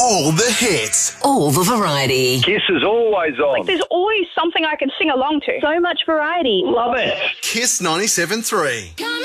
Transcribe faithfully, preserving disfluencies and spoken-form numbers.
All the hits. All the variety. Kiss is always on. There's always something I can sing along to. So much variety. Love it. Kiss ninety-seven point three.